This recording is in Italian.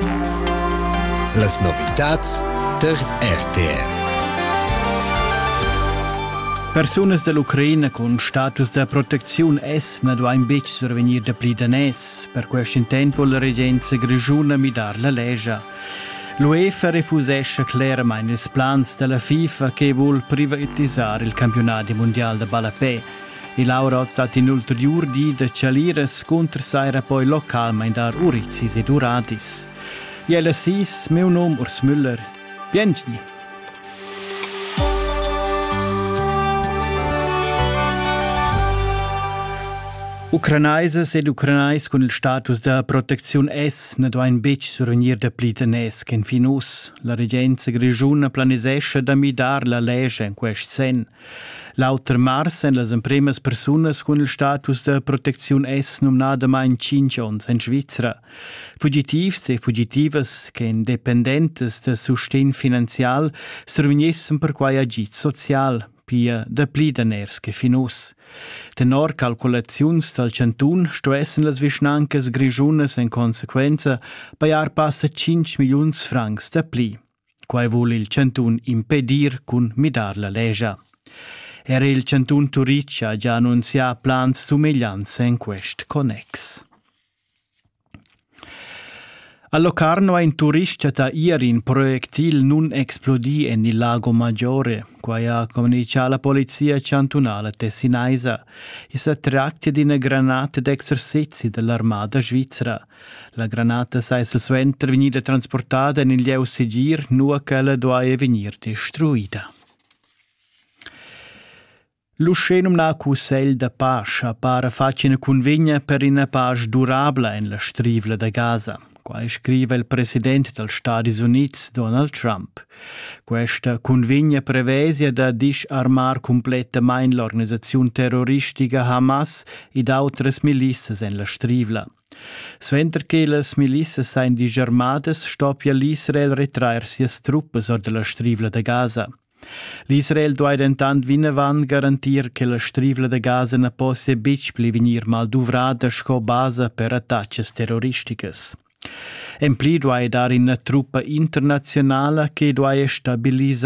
Las novitats der RTR. Personas dell'Ucraina con status de protezione S ne duain bec survenir da pli danès. Per questo intent vuol la regenza grigiuna midar la legge. L'UEFA refusesce chiaramente ils plans della FIFA che vuol privatizzare il campionato mondiale de ballapè. E Laura ha stato in ulterior di de cialires contro saira poi localmente dar urizis ed uradis. Jella sis, meu nom Urs Müller. Biengi. Ucranaises ed ucranais con il status de protezione S ne duain bec survenir da pli danès che in finus. La regenza grigiuna planisesce da midar la legge in quest sen. L'auter mars en las impremas personas con il status de protezione S nominada in 5 ons in Svizzera. Fugitivs e fugitivas che independentes de sustain finanzial survegnessen per quai agit social. Pia de pli daners che finus. Tenor calculaziuns dal cantun stoessen las vischnancas grigiunas en consequenza paiar passa 5 milions francs de pli. Quai vuol il cantun impedir cun midar la legge. Era il cantun Turiccia ha già annunziato plans somiglianza in quest connex. A Locarno ein turista da in proiectil nun esplodì en il lago Maggiore, quai ha comunicato la polizia cantonale tessinaisa. Si tratta di una granata d'esercizi dell'armata svizzera. La granata sei solamente venida trasportata in il lieu sigir, nua che la doveva venir destruita. L'uscenum na cussel da pace appare facile convegna per una pace durabile in la strivla da Gaza. Qua scrive il presidente degli Stati Uniti, Donald Trump. Questa convegna prevede da disarmare completamente l'organizzazione terroristica Hamas ed altre milizie in la strivla. Sventre che le milizie siano disarmate, stoppia l'Israel ritraer sia truppe dalla strivla da Gaza. L'Israel doveva intanto vinavant garantir che la strivla da Gaza ne possa bic pli venir mal duvrada sco base per attacchi terroristicas. En pli doveva dare una truppa internazionale che doveva stabilizzare